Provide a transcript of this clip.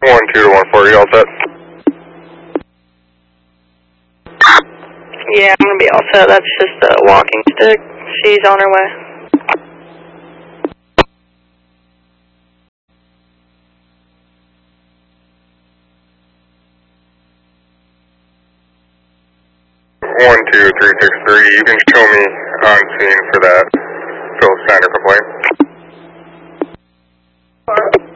2 to 140, all set? Yeah, I'm gonna be all set. That's just a walking stick. She's on her way. One, 2, 3, 6, 3. You can show me on scene for that Phil Steiner complaint.